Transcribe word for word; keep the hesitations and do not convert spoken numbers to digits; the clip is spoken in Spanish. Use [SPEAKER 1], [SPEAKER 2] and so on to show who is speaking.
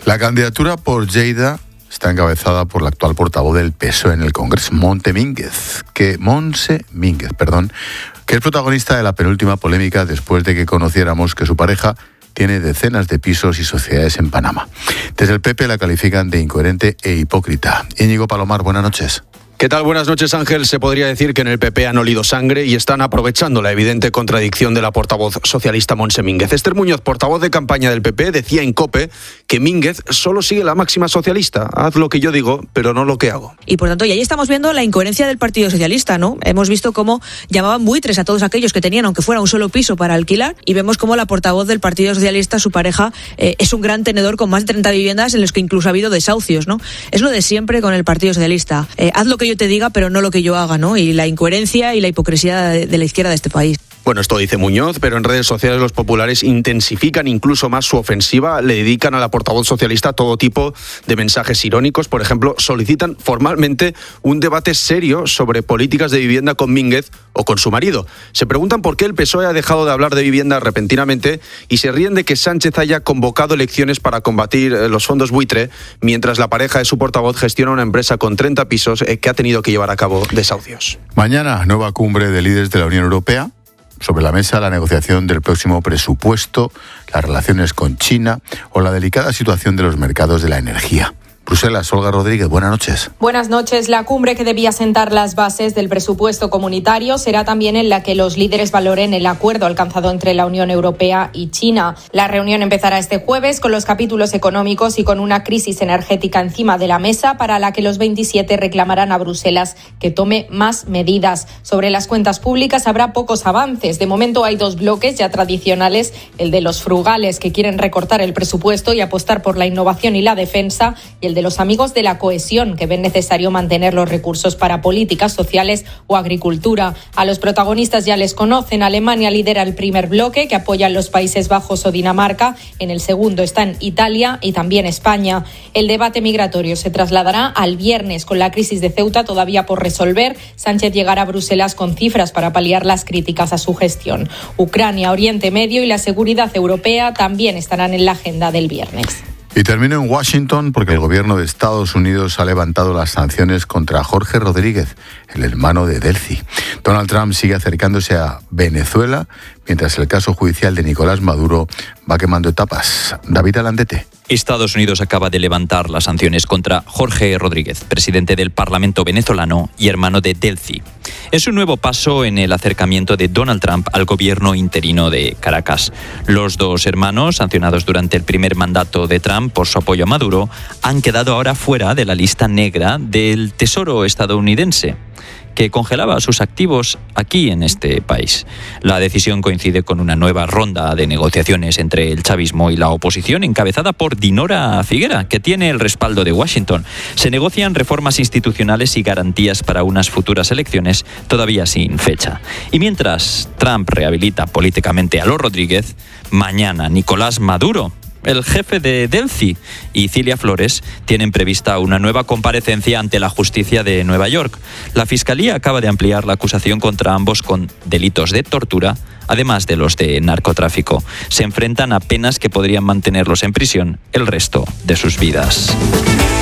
[SPEAKER 1] La candidatura por Lleida está encabezada por la actual portavoz del P S O E en el Congreso, Montse Mínguez, que Montse Mínguez, perdón, que es protagonista de la penúltima polémica después de que conociéramos que su pareja tiene decenas de pisos y sociedades en Panamá. Desde el P P la califican de incoherente e hipócrita. Íñigo Palomar, buenas noches.
[SPEAKER 2] ¿Qué tal? Buenas noches, Ángel. Se podría decir que en el P P han olido sangre y están aprovechando la evidente contradicción de la portavoz socialista Montse Mínguez. Esther Muñoz, portavoz de campaña del P P, decía en COPE que Mínguez solo sigue la máxima socialista. Haz lo que yo digo, pero no lo que hago.
[SPEAKER 3] Y por tanto, y ahí estamos viendo la incoherencia del Partido Socialista, ¿no? Hemos visto cómo llamaban buitres a todos aquellos que tenían, aunque fuera un solo piso para alquilar, y vemos cómo la portavoz del Partido Socialista, su pareja, eh, es un gran tenedor con más de treinta viviendas en los que incluso ha habido desahucios, ¿no? Es lo de siempre con el Partido Socialista. Eh, haz lo que yo te diga, pero no lo que yo haga, ¿no? Y la incoherencia y la hipocresía de, de la izquierda de este país.
[SPEAKER 2] Bueno, esto dice Muñoz, pero en redes sociales los populares intensifican incluso más su ofensiva, le dedican a la portavoz socialista todo tipo de mensajes irónicos. Por ejemplo, solicitan formalmente un debate serio sobre políticas de vivienda con Mínguez o con su marido. Se preguntan por qué el P S O E ha dejado de hablar de vivienda repentinamente y se ríen de que Sánchez haya convocado elecciones para combatir los fondos buitre, mientras la pareja de su portavoz gestiona una empresa con treinta pisos que ha tenido que llevar a cabo desahucios.
[SPEAKER 1] Mañana, nueva cumbre de líderes de la Unión Europea. Sobre la mesa, la negociación del próximo presupuesto, las relaciones con China o la delicada situación de los mercados de la energía. Bruselas, Olga Rodríguez, buenas noches.
[SPEAKER 4] Buenas noches. La cumbre que debía sentar las bases del presupuesto comunitario será también en la que los líderes valoren el acuerdo alcanzado entre la Unión Europea y China. La reunión empezará este jueves con los capítulos económicos y con una crisis energética encima de la mesa para la que los veintisiete reclamarán a Bruselas que tome más medidas. Sobre las cuentas públicas habrá pocos avances. De momento hay dos bloques ya tradicionales, el de los frugales que quieren recortar el presupuesto y apostar por la innovación y la defensa, y el de de los amigos de la cohesión, que ven necesario mantener los recursos para políticas sociales o agricultura. A los protagonistas ya les conocen. Alemania lidera el primer bloque, que apoyan los Países Bajos o Dinamarca. En el segundo están Italia y también España. El debate migratorio se trasladará al viernes. Con la crisis de Ceuta todavía por resolver, Sánchez llegará a Bruselas con cifras para paliar las críticas a su gestión. Ucrania, Oriente Medio y la seguridad europea también estarán en la agenda del viernes.
[SPEAKER 1] Y termino en Washington porque el gobierno de Estados Unidos ha levantado las sanciones contra Jorge Rodríguez, el hermano de Delcy. Donald Trump sigue acercándose a Venezuela, mientras el caso judicial de Nicolás Maduro va quemando etapas. David Alandete.
[SPEAKER 5] Estados Unidos acaba de levantar las sanciones contra Jorge Rodríguez, presidente del Parlamento venezolano y hermano de Delcy. Es un nuevo paso en el acercamiento de Donald Trump al gobierno interino de Caracas. Los dos hermanos, sancionados durante el primer mandato de Trump por su apoyo a Maduro, han quedado ahora fuera de la lista negra del Tesoro estadounidense, que congelaba sus activos aquí en este país. La decisión coincide con una nueva ronda de negociaciones entre el chavismo y la oposición, encabezada por Dinora Figuera, que tiene el respaldo de Washington. Se negocian reformas institucionales y garantías para unas futuras elecciones todavía sin fecha. Y mientras Trump rehabilita políticamente a los Rodríguez, mañana Nicolás Maduro, el jefe de Delcy, y Cilia Flores tienen prevista una nueva comparecencia ante la justicia de Nueva York. La Fiscalía acaba de ampliar la acusación contra ambos con delitos de tortura, además de los de narcotráfico. Se enfrentan a penas que podrían mantenerlos en prisión el resto de sus vidas.